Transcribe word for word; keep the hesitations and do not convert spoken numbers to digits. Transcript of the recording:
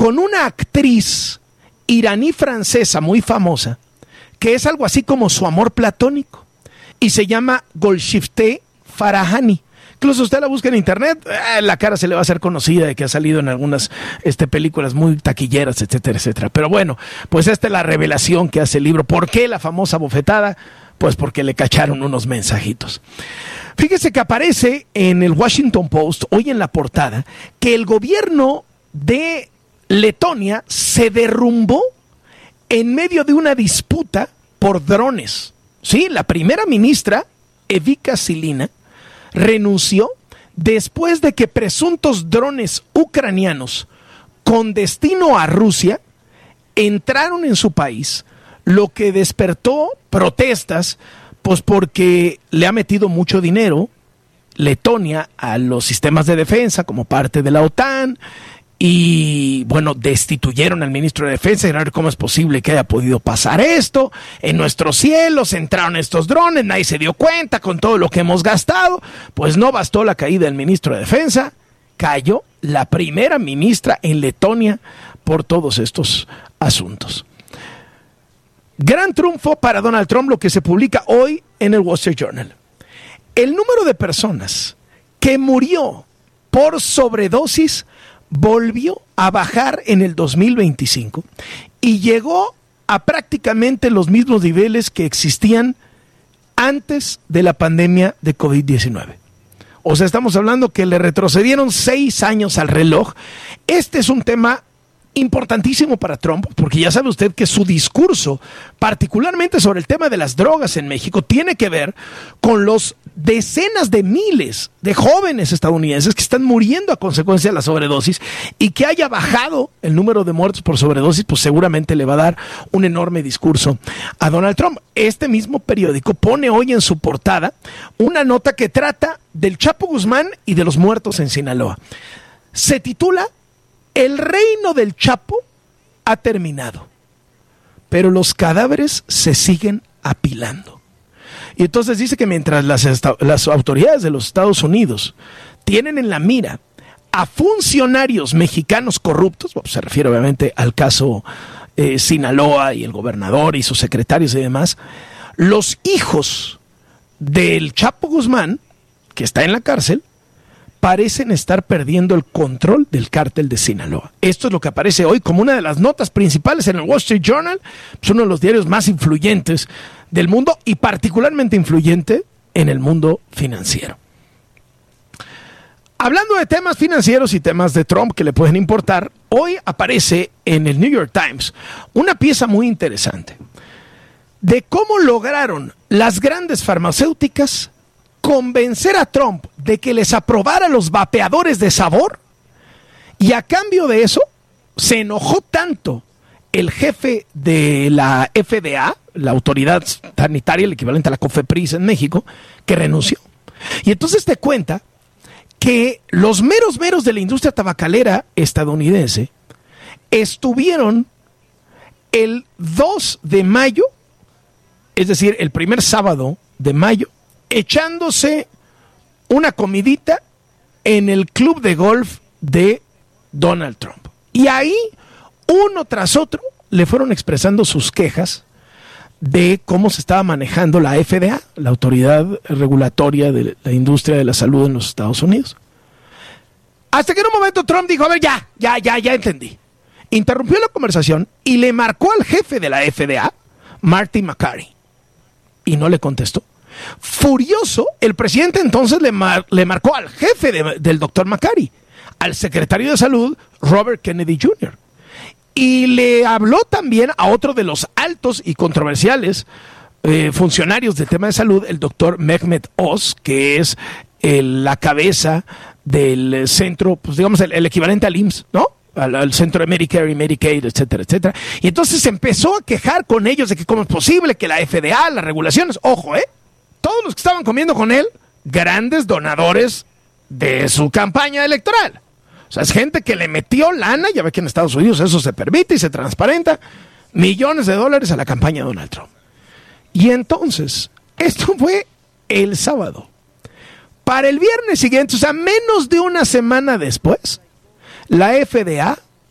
con una actriz iraní-francesa muy famosa, que es algo así como su amor platónico, y se llama Golshifteh Farahani. Incluso usted la busca en internet, eh, la cara se le va a hacer conocida de que ha salido en algunas este, películas muy taquilleras, etcétera, etcétera. Pero bueno, pues esta es la revelación que hace el libro. ¿Por qué la famosa bofetada? Pues porque le cacharon unos mensajitos. Fíjese que aparece en el Washington Post, hoy en la portada, que el gobierno de Letonia se derrumbó en medio de una disputa por drones. Sí, la primera ministra, Evika Silina, renunció después de que presuntos drones ucranianos con destino a Rusia entraron en su país, lo que despertó protestas, pues porque le ha metido mucho dinero Letonia a los sistemas de defensa como parte de la OTAN. Y bueno, destituyeron al ministro de Defensa. Y cómo es posible que haya podido pasar esto. En nuestros cielos entraron estos drones, nadie se dio cuenta con todo lo que hemos gastado. Pues no bastó la caída del ministro de Defensa, cayó la primera ministra en Letonia por todos estos asuntos. Gran triunfo para Donald Trump, lo que se publica hoy en el Wall Street Journal. El número de personas que murió por sobredosis volvió a bajar en el dos mil veinticinco y llegó a prácticamente los mismos niveles que existían antes de la pandemia de COVID diecinueve. O sea, estamos hablando que le retrocedieron seis años al reloj. Este es un tema importantísimo para Trump, porque ya sabe usted que su discurso, particularmente sobre el tema de las drogas en México, tiene que ver con los decenas de miles de jóvenes estadounidenses que están muriendo a consecuencia de la sobredosis, y que haya bajado el número de muertos por sobredosis, pues seguramente le va a dar un enorme discurso a Donald Trump. Este mismo periódico pone hoy en su portada una nota que trata del Chapo Guzmán y de los muertos en Sinaloa. Se titula "El reino del Chapo ha terminado, pero los cadáveres se siguen apilando". Y entonces dice que mientras las, las autoridades de los Estados Unidos tienen en la mira a funcionarios mexicanos corruptos, bueno, se refiere obviamente al caso eh, Sinaloa y el gobernador y sus secretarios y demás, los hijos del Chapo Guzmán, que está en la cárcel, parecen estar perdiendo el control del cártel de Sinaloa. Esto es lo que aparece hoy como una de las notas principales en el Wall Street Journal, pues uno de los diarios más influyentes del mundo y particularmente influyente en el mundo financiero. Hablando de temas financieros y temas de Trump que le pueden importar, hoy aparece en el New York Times una pieza muy interesante de cómo lograron las grandes farmacéuticas convencer a Trump de que les aprobara los vapeadores de sabor, y a cambio de eso se enojó tanto el jefe de la F D A, la autoridad sanitaria, el equivalente a la COFEPRIS en México, que renunció. Y entonces te cuenta que los meros meros de la industria tabacalera estadounidense estuvieron el dos de mayo, es decir, el primer sábado de mayo, echándose una comidita en el club de golf de Donald Trump. Y ahí, uno tras otro, le fueron expresando sus quejas de cómo se estaba manejando la F D A, la autoridad regulatoria de la industria de la salud en los Estados Unidos. Hasta que en un momento Trump dijo, a ver, ya, ya, ya, ya entendí. Interrumpió la conversación y le marcó al jefe de la F D A, Marty Makary, y no le contestó. Furioso, el presidente entonces le, mar, le marcó al jefe de, del doctor Makary, al secretario de salud, Robert Kennedy junior, y le habló también a otro de los altos y controversiales eh, funcionarios del tema de salud, el doctor Mehmet Oz, que es el, la cabeza del centro, pues digamos el, el equivalente al I M S S, ¿no? Al, al centro de Medicare y Medicaid, etcétera, etcétera. Y entonces se empezó a quejar con ellos de que cómo es posible que la F D A, las regulaciones, ojo, ¿eh? Todos los que estaban comiendo con él, grandes donadores de su campaña electoral. O sea, es gente que le metió lana, ya ve que en Estados Unidos eso se permite y se transparenta, millones de dólares a la campaña de Donald Trump. Y entonces, esto fue el sábado. Para el viernes siguiente, o sea, menos de una semana después, la F D A